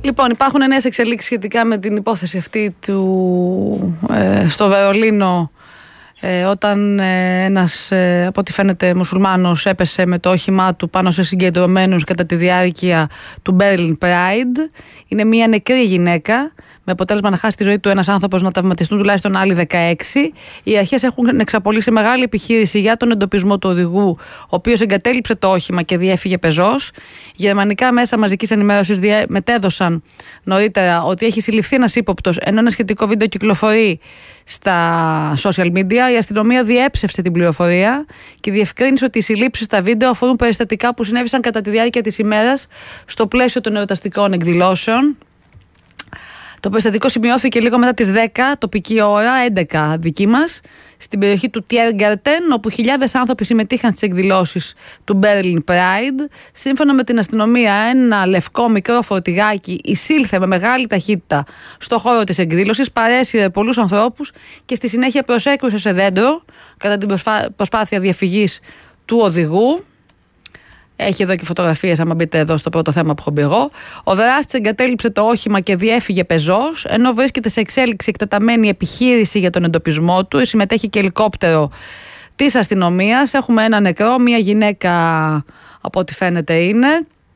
Λοιπόν, υπάρχουν νέες εξελίξεις σχετικά με την υπόθεση αυτή στο Βερολίνο, όταν ένας, από ό,τι φαίνεται μουσουλμάνος, έπεσε με το όχημά του πάνω σε συγκεντρωμένους κατά τη διάρκεια του Berlin Pride. Είναι μια νεκρή γυναίκα, με αποτέλεσμα να χάσει τη ζωή του ένας άνθρωπος, να τραυματιστούν τουλάχιστον άλλοι 16. Οι αρχές έχουν εξαπολύσει μεγάλη επιχείρηση για τον εντοπισμό του οδηγού, ο οποίος εγκατέλειψε το όχημα και διέφυγε πεζός. Γερμανικά μέσα μαζικής ενημέρωσης μετέδωσαν νωρίτερα ότι έχει συλληφθεί ένας ύποπτος, ενώ ένα σχετικό βίντεο κυκλοφορεί στα social media. Η αστυνομία διέψευσε την πληροφορία και διευκρίνησε ότι οι συλλήψεις στα βίντεο αφορούν περιστατικά που συνέβησαν κατά τη διάρκεια της ημέρας στο πλαίσιο των εορταστικών εκδηλώσεων. Το περιστατικό σημειώθηκε λίγο μετά τις 10 τοπική ώρα, 11 δική μας, στην περιοχή του Tiergarten, όπου χιλιάδες άνθρωποι συμμετείχαν στις εκδηλώσεις του Berlin Pride. Σύμφωνα με την αστυνομία, ένα λευκό μικρό φορτηγάκι εισήλθε με μεγάλη ταχύτητα στο χώρο της εκδήλωσης, παρέσυρε πολλούς ανθρώπους και στη συνέχεια προσέκρουσε σε δέντρο κατά την προσπάθεια διαφυγής του οδηγού. Έχει εδώ και φωτογραφίες, άμα μπείτε εδώ στο πρώτο θέμα που έχω μπει εγώ. Ο δράστης εγκατέλειψε το όχημα και διέφυγε πεζός, ενώ βρίσκεται σε εξέλιξη εκτεταμένη επιχείρηση για τον εντοπισμό του. Συμμετέχει και ελικόπτερο της αστυνομίας. Έχουμε ένα νεκρό, μία γυναίκα από ό,τι φαίνεται είναι.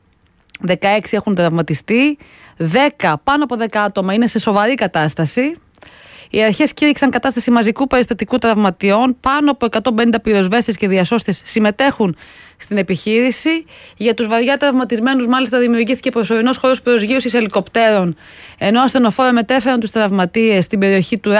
16 έχουν τραυματιστεί. 10, πάνω από 10 άτομα είναι σε σοβαρή κατάσταση. Οι αρχές κήρυξαν κατάσταση μαζικού περιστατικού τραυματιών. Πάνω από 150 πυροσβέστες και διασώστες συμμετέχουν στην επιχείρηση. Για τους βαριά τραυματισμένους, μάλιστα, δημιουργήθηκε προσωρινός χώρος προσγείωσης ελικοπτέρων, ενώ ασθενοφόρα μετέφεραν τους τραυματίες στην περιοχή του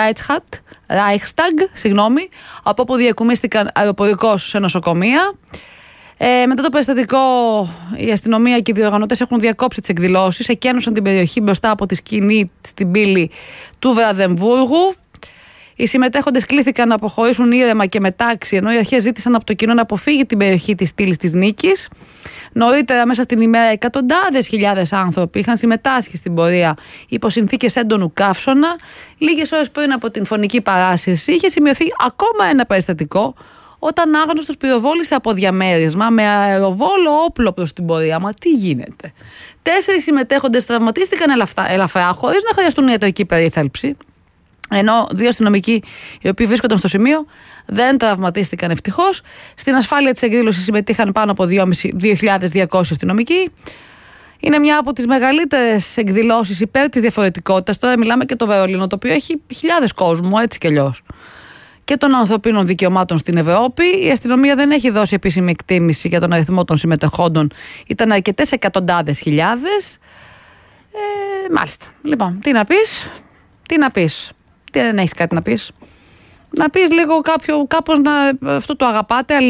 Reichstag, από όπου διακομίστηκαν αεροπορικώς σε νοσοκομεία. Μετά το περιστατικό, η αστυνομία και οι διοργανωτές έχουν διακόψει τις εκδηλώσεις, εκένωσαν την περιοχή μπροστά από τη σκηνή στην πύλη του Βραδεμβούργου. Οι συμμετέχοντες κλήθηκαν να αποχωρήσουν ήρεμα και με τάξη, ενώ οι αρχές ζήτησαν από το κοινό να αποφύγει την περιοχή της στήλης της νίκης. Νωρίτερα, μέσα στην ημέρα, εκατοντάδες χιλιάδες άνθρωποι είχαν συμμετάσχει στην πορεία υπό συνθήκες έντονου καύσωνα. Λίγες ώρες πριν από την φωνική παράσυρση, είχε σημειωθεί ακόμα ένα περιστατικό, όταν άγνωστος πυροβόλησε από διαμέρισμα με αεροβόλο όπλο προς την πορεία. Μα τι γίνεται? 4 συμμετέχοντες τραυματίστηκαν ελαφρά, χωρίς να χρειαστούν ιατρική περίθαλψη, ενώ 2 αστυνομικοί, οι οποίοι βρίσκονταν στο σημείο, δεν τραυματίστηκαν ευτυχώς. Στην ασφάλεια της εκδήλωσης συμμετείχαν πάνω από 2.200 αστυνομικοί. Είναι μια από τις μεγαλύτερες εκδηλώσεις υπέρ της διαφορετικότητας. Τώρα μιλάμε και το Βερολίνο, το οποίο έχει χιλιάδες κόσμου, έτσι κι αλλιώς, και των ανθρωπίνων δικαιωμάτων στην Ευρώπη. Η αστυνομία δεν έχει δώσει επίσημη εκτίμηση για τον αριθμό των συμμετεχόντων. Ήταν αρκετές εκατοντάδες χιλιάδες. Μάλιστα. Λοιπόν, τι να πεις. Τι, δεν έχεις κάτι να πεις? Να πεις λίγο κάπως αυτό το αγαπάτε.